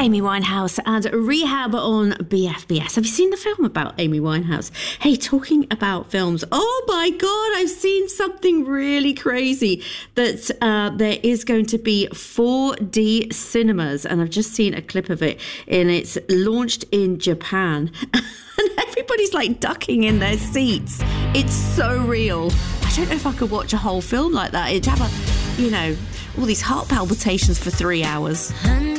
Amy Winehouse and Rehab on BFBS. Have you seen the film about Amy Winehouse? Hey, talking about films, oh my God, I've seen something really crazy that there is going to be 4D cinemas, and I've just seen a clip of it, and it's launched in Japan. And everybody's like ducking in their seats. It's so real. I don't know if I could watch a whole film like that. It'd have all these heart palpitations for 3 hours.